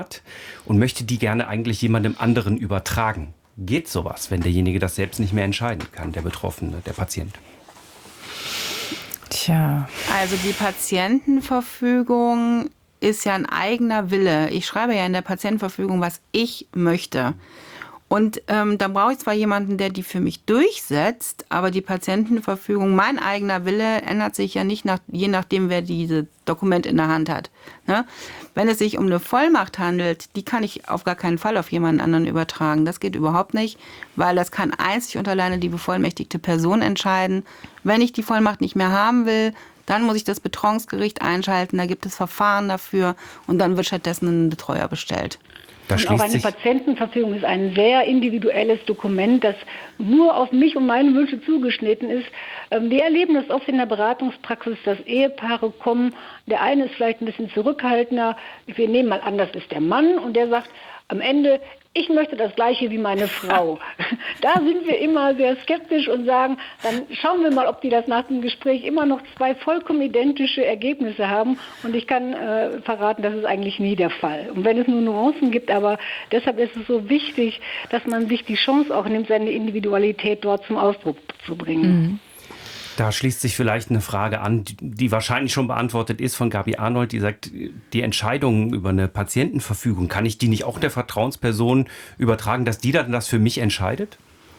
und möchte die gerne eigentlich jemandem anderen übertragen. Geht sowas, wenn derjenige das selbst nicht mehr entscheiden kann, der Betroffene, der Patient? Tja. Also die Patientenverfügung ist ja ein eigener Wille. Ich schreibe ja in der Patientenverfügung, was ich möchte. Und da brauche ich zwar jemanden, der die für mich durchsetzt, aber die Patientenverfügung, mein eigener Wille, ändert sich ja nicht je nachdem, wer dieses Dokument in der Hand hat. Ne? Wenn es sich um eine Vollmacht handelt, die kann ich auf gar keinen Fall auf jemanden anderen übertragen. Das geht überhaupt nicht, weil das kann einzig und alleine die bevollmächtigte Person entscheiden. Wenn ich die Vollmacht nicht mehr haben will, dann muss ich das Betreuungsgericht einschalten, da gibt es Verfahren dafür und dann wird stattdessen ein Betreuer bestellt. Und auch eine Patientenverfügung ist ein sehr individuelles Dokument, das nur auf mich und meine Wünsche zugeschnitten ist. Wir erleben das oft in der Beratungspraxis, dass Ehepaare kommen. Der eine ist vielleicht ein bisschen zurückhaltender. Wir nehmen mal an, das ist der Mann und der sagt am Ende, ich möchte das Gleiche wie meine Frau. Da sind wir immer sehr skeptisch und sagen, dann schauen wir mal, ob die das nach dem Gespräch immer noch zwei vollkommen identische Ergebnisse haben. Und ich kann verraten, das ist eigentlich nie der Fall. Und wenn es nur Nuancen gibt, aber deshalb ist es so wichtig, dass man sich die Chance auch nimmt, seine Individualität dort zum Ausdruck zu bringen. Mhm. Da schließt sich vielleicht eine Frage an, die wahrscheinlich schon beantwortet ist von Gabi Arnold, die sagt, die Entscheidung über eine Patientenverfügung, kann ich die nicht auch der Vertrauensperson übertragen, dass die dann das für mich entscheidet?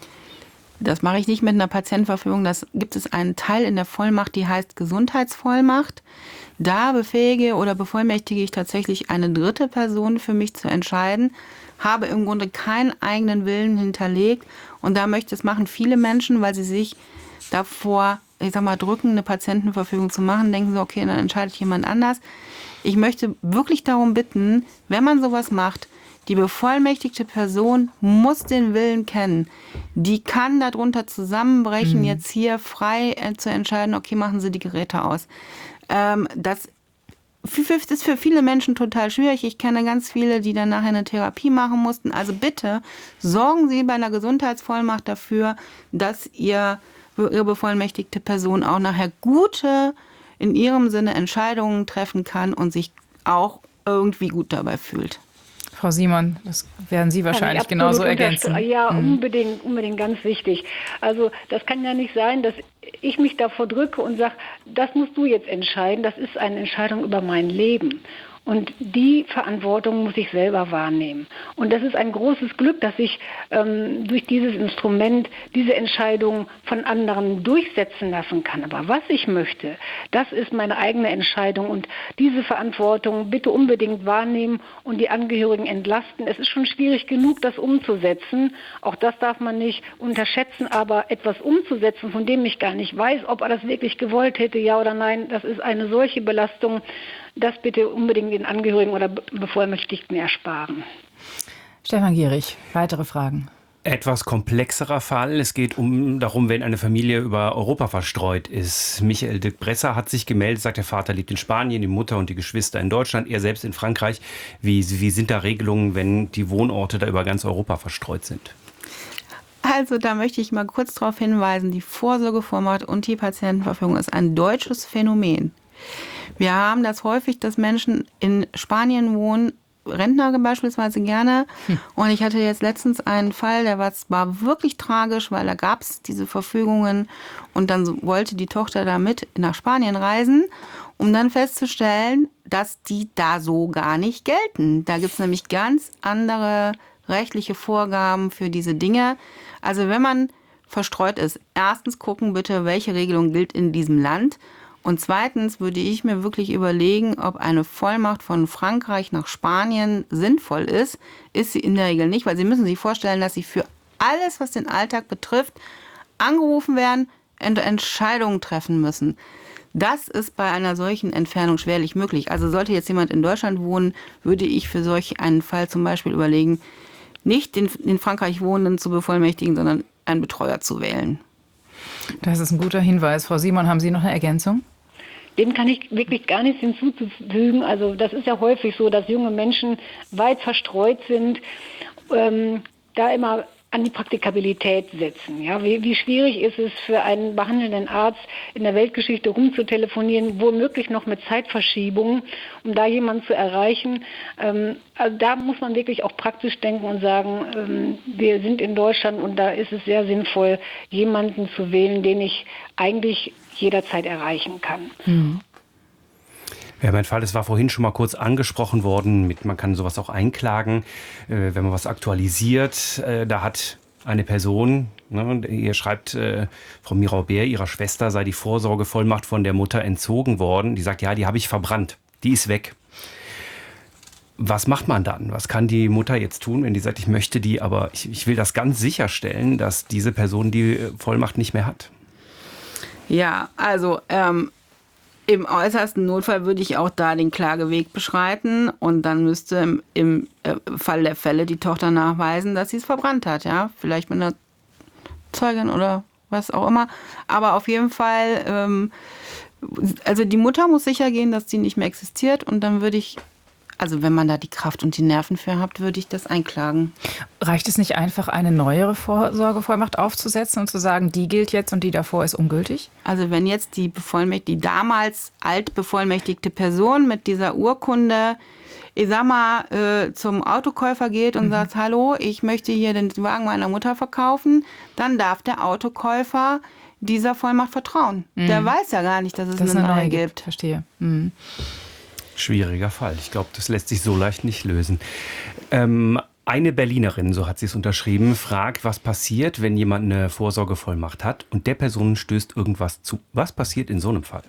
Das mache ich nicht mit einer Patientenverfügung. Das gibt es einen Teil in der Vollmacht, die heißt Gesundheitsvollmacht. Da befähige oder bevollmächtige ich tatsächlich eine dritte Person für mich zu entscheiden, habe im Grunde keinen eigenen Willen hinterlegt. Und das machen viele Menschen, weil sie sich davor, drücken, eine Patientenverfügung zu machen, denken so, okay, dann entscheidet jemand anders. Ich möchte wirklich darum bitten, wenn man sowas macht, die bevollmächtigte Person muss den Willen kennen. Die kann darunter zusammenbrechen, jetzt hier frei zu entscheiden, okay, machen Sie die Geräte aus. Das ist für viele Menschen total schwierig. Ich kenne ganz viele, die dann nachher eine Therapie machen mussten. Also bitte sorgen Sie bei einer Gesundheitsvollmacht dafür, dass Ihre bevollmächtigte Person auch nachher gute, in ihrem Sinne Entscheidungen treffen kann und sich auch irgendwie gut dabei fühlt. Frau Simon, das werden Sie wahrscheinlich genauso ergänzen. Ja, unbedingt ganz wichtig. Also das kann ja nicht sein, dass ich mich davor drücke und sage, das musst du jetzt entscheiden, das ist eine Entscheidung über mein Leben. Und die Verantwortung muss ich selber wahrnehmen. Und das ist ein großes Glück, dass ich durch dieses Instrument diese Entscheidung von anderen durchsetzen lassen kann. Aber was ich möchte, das ist meine eigene Entscheidung. Und diese Verantwortung bitte unbedingt wahrnehmen und die Angehörigen entlasten. Es ist schon schwierig genug, das umzusetzen. Auch das darf man nicht unterschätzen. Aber etwas umzusetzen, von dem ich gar nicht weiß, ob er das wirklich gewollt hätte, ja oder nein, das ist eine solche Belastung. Das bitte unbedingt den Angehörigen oder Bevollmächtigten ersparen. Stefan Gehrig, weitere Fragen. Etwas komplexerer Fall. Es geht darum, wenn eine Familie über Europa verstreut ist. Michael de Bresser hat sich gemeldet, sagt, der Vater lebt in Spanien, die Mutter und die Geschwister in Deutschland, er selbst in Frankreich. Wie sind da Regelungen, wenn die Wohnorte da über ganz Europa verstreut sind? Also da möchte ich mal kurz darauf hinweisen, die Vorsorgevollmacht und die Patientenverfügung ist ein deutsches Phänomen. Wir haben das häufig, dass Menschen in Spanien wohnen, Rentner beispielsweise gerne. Und ich hatte jetzt letztens einen Fall, der war wirklich tragisch, weil da gab es diese Verfügungen und dann wollte die Tochter da mit nach Spanien reisen, um dann festzustellen, dass die da so gar nicht gelten. Da gibt es nämlich ganz andere rechtliche Vorgaben für diese Dinge. Also wenn man verstreut ist, erstens gucken bitte, welche Regelung gilt in diesem Land. Und zweitens würde ich mir wirklich überlegen, ob eine Vollmacht von Frankreich nach Spanien sinnvoll ist. Ist sie in der Regel nicht, weil Sie müssen sich vorstellen, dass Sie für alles, was den Alltag betrifft, angerufen werden und Entscheidungen treffen müssen. Das ist bei einer solchen Entfernung schwerlich möglich. Also sollte jetzt jemand in Deutschland wohnen, würde ich für solch einen Fall zum Beispiel überlegen, nicht den in Frankreich Wohnenden zu bevollmächtigen, sondern einen Betreuer zu wählen. Das ist ein guter Hinweis. Frau Simon, haben Sie noch eine Ergänzung? Dem kann ich wirklich gar nichts hinzuzufügen. Also das ist ja häufig so, dass junge Menschen weit verstreut sind, da immer an die Praktikabilität setzen. Ja, wie schwierig ist es für einen behandelnden Arzt in der Weltgeschichte rumzutelefonieren, womöglich noch mit Zeitverschiebungen, um da jemanden zu erreichen. Also da muss man wirklich auch praktisch denken und sagen, wir sind in Deutschland und da ist es sehr sinnvoll, jemanden zu wählen, den ich eigentlich jederzeit erreichen kann. Mhm. Ja, mein Fall, es war vorhin schon mal kurz angesprochen worden, man kann sowas auch einklagen, wenn man was aktualisiert. Da hat eine Person, ihr schreibt, Frau Mirau-Bär, ihrer Schwester sei die Vorsorgevollmacht von der Mutter entzogen worden. Die sagt, ja, die habe ich verbrannt, die ist weg. Was macht man dann? Was kann die Mutter jetzt tun, wenn die sagt, ich möchte die, aber ich will das ganz sicherstellen, dass diese Person die Vollmacht nicht mehr hat? Ja, also im äußersten Notfall würde ich auch da den Klageweg beschreiten und dann müsste im Fall der Fälle die Tochter nachweisen, dass sie es verbrannt hat. Ja? Vielleicht mit einer Zeugin oder was auch immer. Aber auf jeden Fall, also die Mutter muss sicher gehen, dass sie nicht mehr existiert und dann würde ich, also wenn man da die Kraft und die Nerven für hat, würde ich das einklagen. Reicht es nicht einfach, eine neuere Vorsorgevollmacht aufzusetzen und zu sagen, die gilt jetzt und die davor ist ungültig? Also wenn jetzt die damals altbevollmächtigte Person mit dieser Urkunde, ich sag mal, zum Autokäufer geht und sagt, hallo, ich möchte hier den Wagen meiner Mutter verkaufen, dann darf der Autokäufer dieser Vollmacht vertrauen. Der weiß ja gar nicht, dass es eine neue gibt. Verstehe. Schwieriger Fall. Ich glaube, das lässt sich so leicht nicht lösen. Eine Berlinerin, so hat sie es unterschrieben, fragt, was passiert, wenn jemand eine Vorsorgevollmacht hat und der Person stößt irgendwas zu. Was passiert in so einem Fall?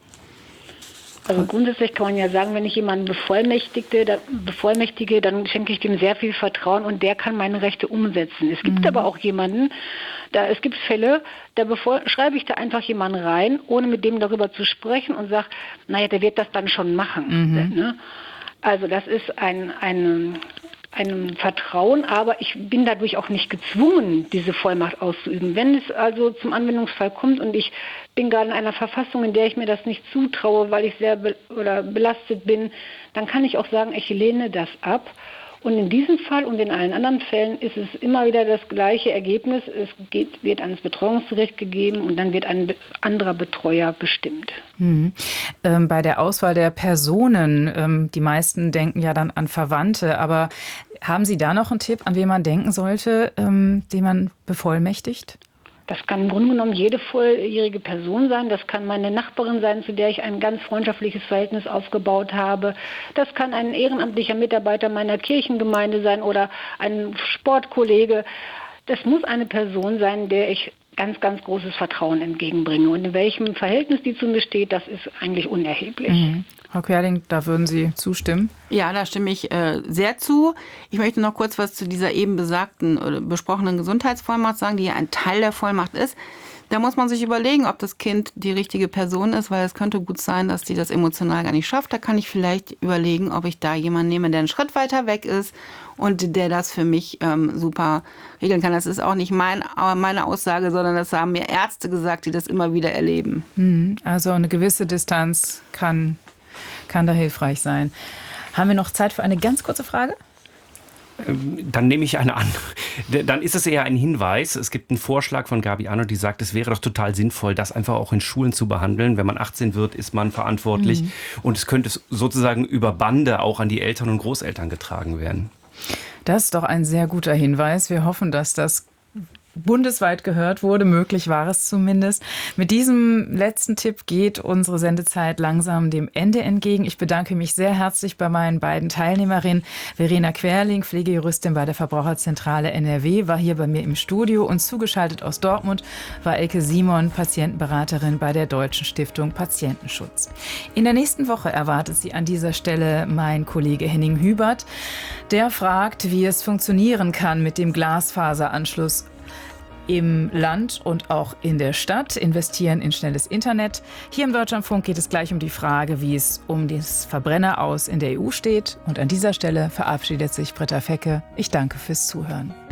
Also grundsätzlich kann man ja sagen, wenn ich jemanden bevollmächtige, dann schenke ich dem sehr viel Vertrauen und der kann meine Rechte umsetzen. Es gibt aber auch jemanden, es gibt Fälle, da schreibe ich da einfach jemanden rein, ohne mit dem darüber zu sprechen und sage, naja, der wird das dann schon machen. Ne? Also das ist ein Vertrauen, aber ich bin dadurch auch nicht gezwungen, diese Vollmacht auszuüben. Wenn es also zum Anwendungsfall kommt und ich bin gerade in einer Verfassung, in der ich mir das nicht zutraue, weil ich sehr belastet bin, dann kann ich auch sagen, ich lehne das ab. Und in diesem Fall und in allen anderen Fällen ist es immer wieder das gleiche Ergebnis. Es wird ans Betreuungsgericht gegeben und dann wird ein anderer Betreuer bestimmt. Bei der Auswahl der Personen, die meisten denken ja dann an Verwandte, aber haben Sie da noch einen Tipp, an wen man denken sollte, den man bevollmächtigt? Das kann im Grunde genommen jede volljährige Person sein. Das kann meine Nachbarin sein, zu der ich ein ganz freundschaftliches Verhältnis aufgebaut habe. Das kann ein ehrenamtlicher Mitarbeiter meiner Kirchengemeinde sein oder ein Sportkollege. Das muss eine Person sein, der ich ganz, ganz großes Vertrauen entgegenbringe. Und in welchem Verhältnis die zu mir steht, das ist eigentlich unerheblich. Frau Querling, da würden Sie zustimmen? Ja, da stimme ich sehr zu. Ich möchte noch kurz was zu dieser eben besagten oder besprochenen Gesundheitsvollmacht sagen, die ja ein Teil der Vollmacht ist. Da muss man sich überlegen, ob das Kind die richtige Person ist, weil es könnte gut sein, dass die das emotional gar nicht schafft. Da kann ich vielleicht überlegen, ob ich da jemanden nehme, der einen Schritt weiter weg ist und der das für mich super regeln kann. Das ist auch nicht meine Aussage, sondern das haben mir Ärzte gesagt, die das immer wieder erleben. Also eine gewisse Distanz kann da hilfreich sein. Haben wir noch Zeit für eine ganz kurze Frage? Dann nehme ich eine an. Dann ist es eher ein Hinweis. Es gibt einen Vorschlag von Gabi Arnold, die sagt, es wäre doch total sinnvoll, das einfach auch in Schulen zu behandeln. Wenn man 18 wird, ist man verantwortlich. Und es könnte sozusagen über Bande auch an die Eltern und Großeltern getragen werden. Das ist doch ein sehr guter Hinweis. Wir hoffen, dass das bundesweit gehört wurde. Möglich war es zumindest. Mit diesem letzten Tipp geht unsere Sendezeit langsam dem Ende entgegen. Ich bedanke mich sehr herzlich bei meinen beiden Teilnehmerinnen. Verena Querling, Pflegejuristin bei der Verbraucherzentrale NRW, war hier bei mir im Studio und zugeschaltet aus Dortmund war Elke Simon, Patientenberaterin bei der Deutschen Stiftung Patientenschutz. In der nächsten Woche erwartet Sie an dieser Stelle mein Kollege Henning Hübert. Der fragt, wie es funktionieren kann mit dem Glasfaseranschluss im Land und auch in der Stadt, investieren in schnelles Internet. Hier im Deutschlandfunk geht es gleich um die Frage, wie es um das Verbrenneraus in der EU steht. Und an dieser Stelle verabschiedet sich Britta Fecke. Ich danke fürs Zuhören.